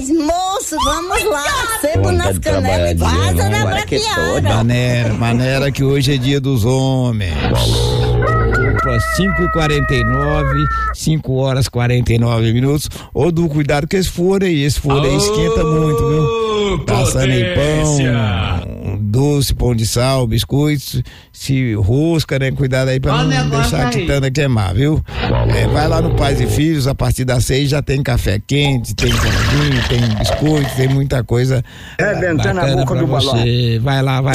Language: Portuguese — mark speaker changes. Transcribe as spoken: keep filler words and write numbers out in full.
Speaker 1: Mas, moço, vamos lá, sebo nas canelas e vaza na braquiara.
Speaker 2: Maneira, maneira que hoje é dia dos homens. Para cinco e quarenta e nove, cinco horas e quarenta e nove minutos. Ô, Du, cuidado com esse furo aí, esse furo aí esquenta muito, viu? Passando em pão, doce, pão de sal, biscoitos, se rosca, né? Cuidado aí pra não deixar a quitanda queimar, viu? É, vai lá no Pais e Filhos, a partir das seis já tem café quente, tem pãozinho, tem biscoito, tem muita coisa.
Speaker 3: Rebentando a boca do balão.
Speaker 2: Vai lá, vai.